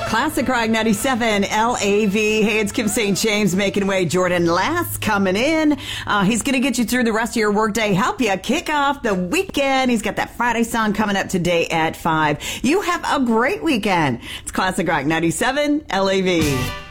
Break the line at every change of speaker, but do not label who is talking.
Classic Rock 97 LAV. Hey, it's Kim St. James making way. Jordan Lass coming in. He's going to get you through the rest of your workday, help you kick off the weekend. He's got that Friday song coming up today at 5. You have a great weekend. It's Classic Rock 97 LAV.